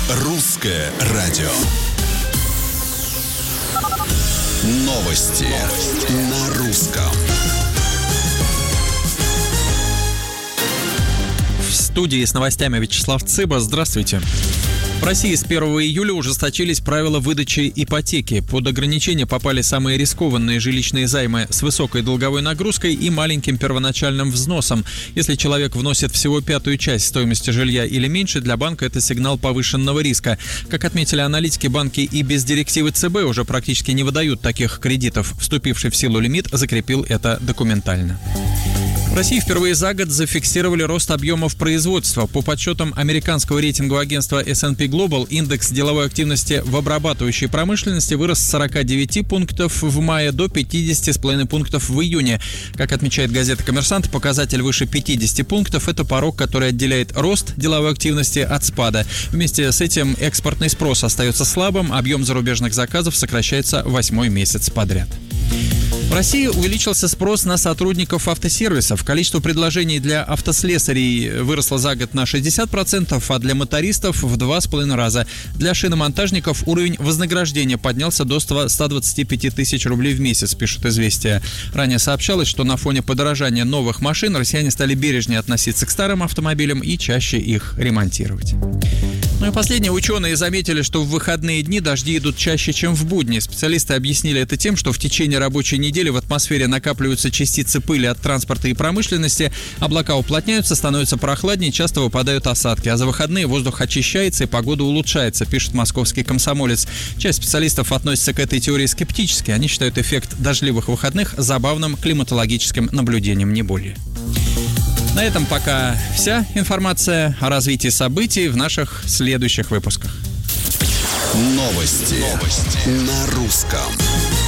Русское радио. Новости на русском. В студии с новостями Вячеслав Цыба. Здравствуйте. В России с 1 июля ужесточились правила выдачи ипотеки. Под ограничения попали самые рискованные жилищные займы с высокой долговой нагрузкой и маленьким первоначальным взносом. Если человек вносит всего 1/5 часть стоимости жилья или меньше, для банка это сигнал повышенного риска. Как отметили аналитики, банки и без директивы ЦБ уже практически не выдают таких кредитов. Вступивший в силу лимит закрепил это документально. В России впервые за год зафиксировали рост объемов производства. По подсчетам американского рейтингового агентства S&P Global, индекс деловой активности в обрабатывающей промышленности вырос с 49 пунктов в мае до 50,5 пунктов в июне. Как отмечает газета «Коммерсант», показатель выше 50 пунктов – это порог, который отделяет рост деловой активности от спада. Вместе с этим экспортный спрос остается слабым, объем зарубежных заказов сокращается 8-й месяц подряд. В России увеличился спрос на сотрудников автосервисов. Количество предложений для автослесарей выросло за год на 60%, а для мотористов в 2,5 раза. Для шиномонтажников уровень вознаграждения поднялся до 125 тысяч рублей в месяц, пишут «Известия». Ранее сообщалось, что на фоне подорожания новых машин россияне стали бережнее относиться к старым автомобилям и чаще их ремонтировать. Ну и последнее. Ученые заметили, что в выходные дни дожди идут чаще, чем в будни. Специалисты объяснили это тем, что в течение рабочей недели в атмосфере накапливаются частицы пыли от транспорта и промышленности, облака уплотняются, становится прохладнее, часто выпадают осадки. А за выходные воздух очищается и погода улучшается, пишет «Московский комсомолец». Часть специалистов относится к этой теории скептически. Они считают эффект дождливых выходных забавным климатологическим наблюдением, не более. На этом пока вся информация о развитии событий в наших следующих выпусках. Новости на русском.